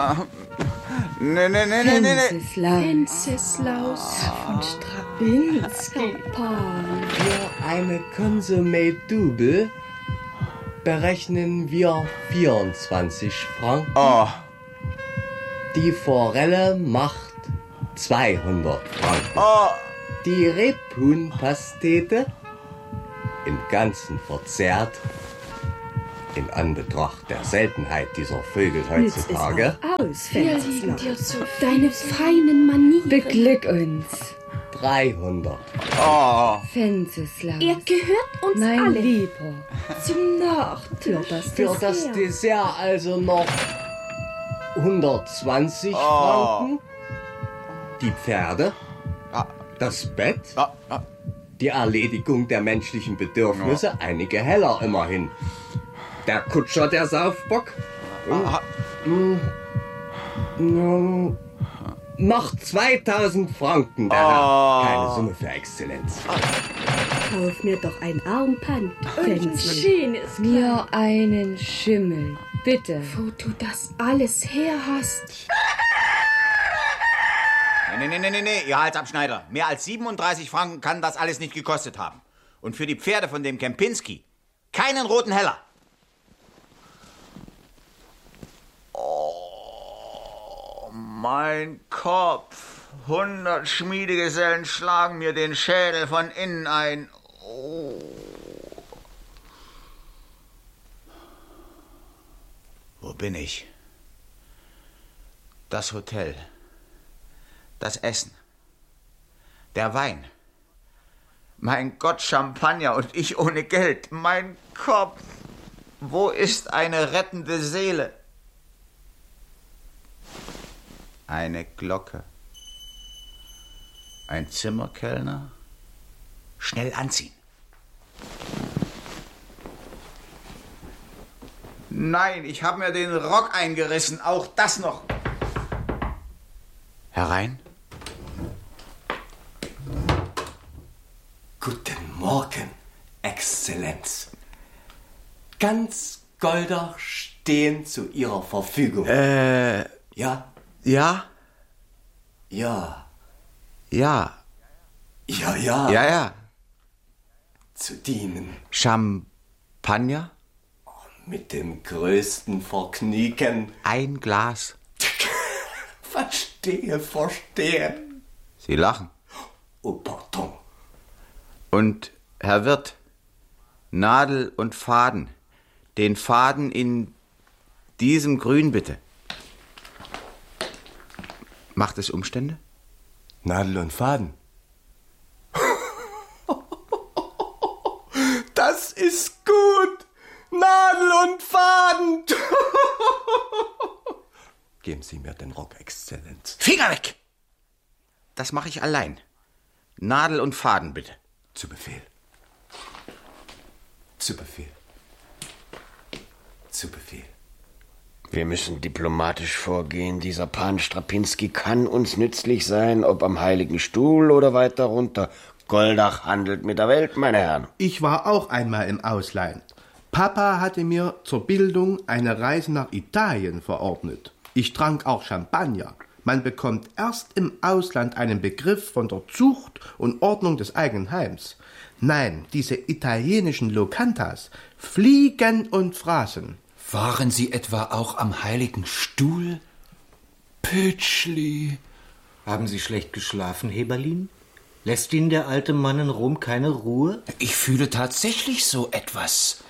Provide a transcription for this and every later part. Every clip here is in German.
Nee. Wenceslaus von Strapinski. Für eine Consommé Double berechnen wir 24 Franken. Oh. Die Forelle macht 200 Franken. Oh. Die Rebhuhnpastete im Ganzen verzehrt, in Anbetracht der Seltenheit dieser Vögel heutzutage, Wir lieben dir zu. Deine feinen Manieren. Beglück uns. 300. Oh. Wenceslaus. Er gehört uns Mein alle. Lieber. Zum Nachtisch. Für das Dessert also noch 120 Franken. Die Pferde, das Bett, die Erledigung der menschlichen Bedürfnisse, einige Heller immerhin. Der Kutscher, der Saufbock, macht 2000 Franken, der Herr. Keine Summe für Exzellenz. Kauf mir doch ein Armband. Ein schönes mir einen Schimmel. Bitte. Wo du das alles her hast. Nee, ihr Halsabschneider. Mehr als 37 Franken kann das alles nicht gekostet haben. Und für die Pferde von dem Kempinski keinen roten Heller. Oh, mein Kopf. 100 Schmiedegesellen schlagen mir den Schädel von innen ein. Oh. Wo bin ich? Das Hotel. Das Essen. Der Wein. Mein Gott, Champagner und ich ohne Geld. Mein Kopf. Wo ist eine rettende Seele? Eine Glocke. Ein Zimmerkellner. Schnell anziehen. Nein, ich habe mir den Rock eingerissen. Auch das noch. Herein. Guten Morgen, Exzellenz. Ganz Goldach stehen zu Ihrer Verfügung. Ja? Ja? Ja. Ja. Ja. Ja. Zu dienen. Champagner? Mit dem größten Vergnügen. Ein Glas. Verstehe. Sie lachen. Oh, pardon. Und, Herr Wirt, Nadel und Faden. Den Faden in diesem Grün, bitte. Macht es Umstände? Nadel und Faden. Das ist gut. Nadel und Faden. Geben Sie mir den Rock, Exzellenz. Finger weg! Das mache ich allein. Nadel und Faden, bitte. Zu Befehl. Zu Befehl. Zu Befehl. Wir müssen diplomatisch vorgehen. Dieser Pan Strapinski kann uns nützlich sein, ob am Heiligen Stuhl oder weiter runter. Goldach handelt mit der Welt, meine Herren. Ich war auch einmal im Ausland. Papa hatte mir zur Bildung eine Reise nach Italien verordnet. Ich trank auch Champagner. Man bekommt erst im Ausland einen Begriff von der Zucht und Ordnung des eigenen Heims. Nein, diese italienischen Locantas fliegen und fraßen. Waren Sie etwa auch am Heiligen Stuhl? Pütschli. Haben Sie schlecht geschlafen, Heberlin? Lässt Ihnen der alte Mann in Rom keine Ruhe? Ich fühle tatsächlich so etwas.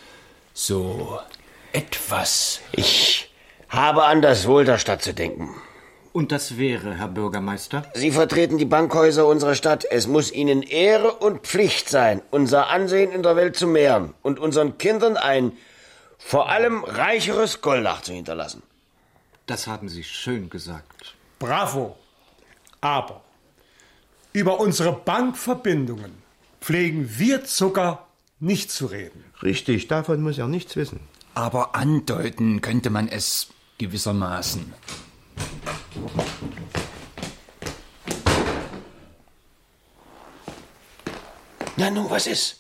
Ich habe an das Wohl der Stadt zu denken. Und das wäre, Herr Bürgermeister? Sie vertreten die Bankhäuser unserer Stadt. Es muss Ihnen Ehre und Pflicht sein, unser Ansehen in der Welt zu mehren und unseren Kindern ein vor allem reicheres Goldach zu hinterlassen. Das haben Sie schön gesagt. Bravo. Aber über unsere Bankverbindungen pflegen wir Zucker nicht zu reden. Richtig, davon muss er nichts wissen. Aber andeuten könnte man es gewissermaßen. Na nun, was ist?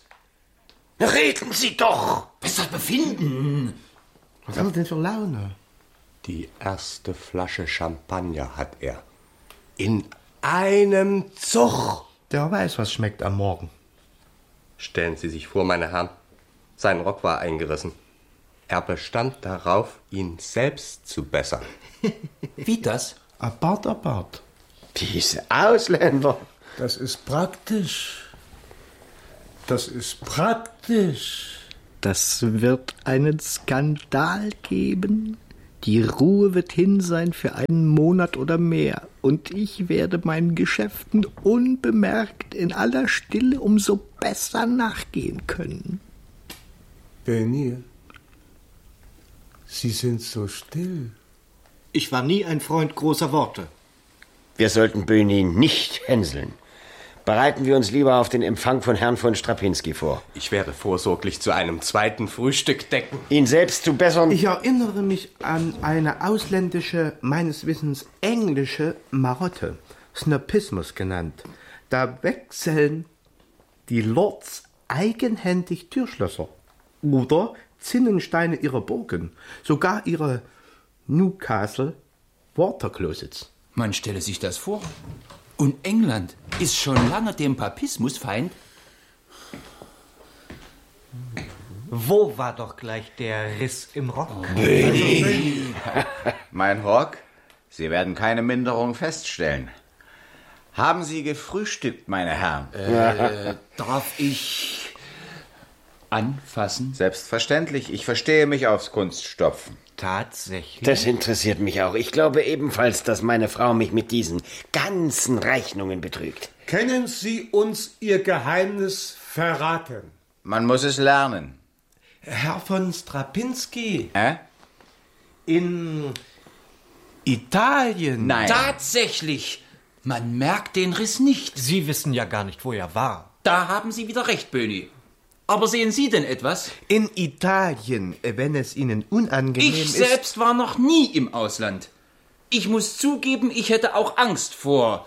Reden Sie doch! Was soll befinden? Was haben Sie denn für Laune? Die erste Flasche Champagner hat er. In einem Zug. Der weiß, was schmeckt am Morgen. Stellen Sie sich vor, meine Herren, sein Rock war eingerissen. Er bestand darauf, ihn selbst zu bessern. Wie das? Apart. Diese Ausländer. Das ist praktisch. Das ist praktisch. Das wird einen Skandal geben. Die Ruhe wird hin sein für einen Monat oder mehr. Und ich werde meinen Geschäften unbemerkt in aller Stille umso besser nachgehen können. Benny, Sie sind so still. Ich war nie ein Freund großer Worte. Wir sollten Böhni nicht hänseln. Bereiten wir uns lieber auf den Empfang von Herrn von Strapinski vor. Ich werde vorsorglich zu einem zweiten Frühstück decken. Ihn selbst zu bessern. Ich erinnere mich an eine ausländische, meines Wissens englische Marotte, Snopismus genannt. Da wechseln die Lords eigenhändig Türschlösser oder Zinnensteine ihrer Burgen, sogar ihre Newcastle Waterclosets. Man stelle sich das vor. Und England ist schon lange dem Papismus Feind. Wo war doch gleich der Riss im Rock? Mein Rock? Sie werden keine Minderung feststellen. Haben Sie gefrühstückt, meine Herren? Darf ich anfassen? Selbstverständlich. Ich verstehe mich aufs Kunststopfen. Tatsächlich? Das interessiert mich auch. Ich glaube ebenfalls, dass meine Frau mich mit diesen ganzen Rechnungen betrügt. Können Sie uns Ihr Geheimnis verraten? Man muss es lernen. Herr von Strapinski, in Italien. Nein. Tatsächlich. Man merkt den Riss nicht. Sie wissen ja gar nicht, wo er war. Da haben Sie wieder recht, Böhni. Aber sehen Sie denn etwas? In Italien, wenn es Ihnen unangenehm ist. Ich selbst war noch nie im Ausland. Ich muss zugeben, ich hätte auch Angst vor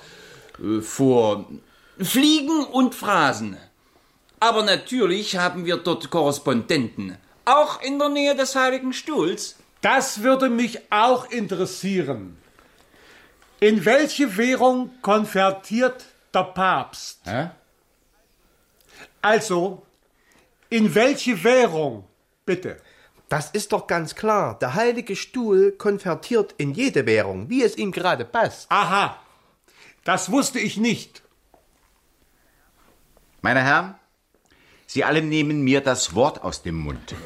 Fliegen und Phrasen. Aber natürlich haben wir dort Korrespondenten. Auch in der Nähe des Heiligen Stuhls. Das würde mich auch interessieren. In welche Währung konvertiert der Papst? Also, in welche Währung, bitte? Das ist doch ganz klar. Der Heilige Stuhl konvertiert in jede Währung, wie es ihm gerade passt. Aha, das wusste ich nicht. Meine Herren, Sie alle nehmen mir das Wort aus dem Mund.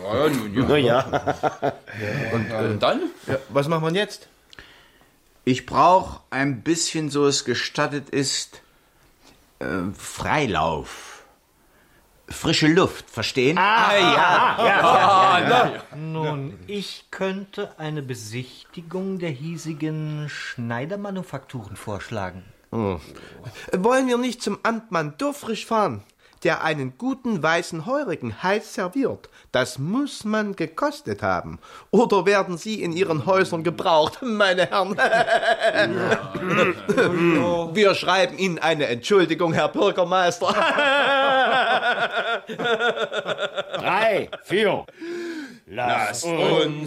Und dann? Ja, was machen wir jetzt? Ich brauche ein bisschen, so es gestattet ist, Freilauf. Frische Luft, verstehen? Nun, ich könnte eine Besichtigung der hiesigen Schneidermanufakturen vorschlagen. Wollen wir nicht zum Amtmann Dürfrich fahren, der einen guten weißen Heurigen heiß serviert? Das muss man gekostet haben. Oder werden Sie in Ihren Häusern gebraucht, meine Herren? Wir schreiben Ihnen eine Entschuldigung, Herr Bürgermeister. 3, 4. Lasst uns